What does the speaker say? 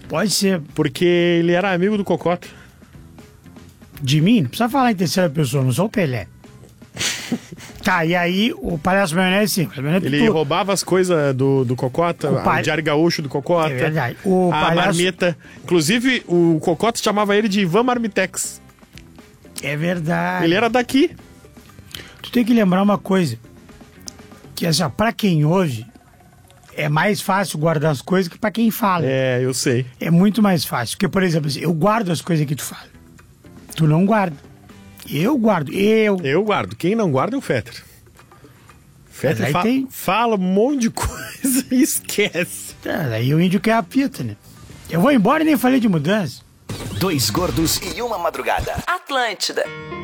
Pode ser. Porque ele era amigo do Cocota. De mim? Não precisa falar em terceira pessoa, não sou o Pelé. Tá, e aí o Palhaço Maionese, sim. Ele roubava as coisas do Cocota, o Diário Gaúcho do Cocota. É verdade. A marmita. Inclusive, o Cocota chamava ele de Ivan Marmitex. É verdade. Ele era daqui. Tu tem que lembrar uma coisa. Que assim, pra quem ouve, é mais fácil guardar as coisas que pra quem fala. É, eu sei. É muito mais fácil. Porque, por exemplo, assim, eu guardo as coisas que tu fala. Tu não guarda. Eu guardo. Eu guardo. Quem não guarda é o Fetter. Fetter fala um monte de coisa e esquece. Aí o índio quer a pita, né? Eu vou embora e nem falei de mudança. Dois gordos e uma madrugada. Atlântida.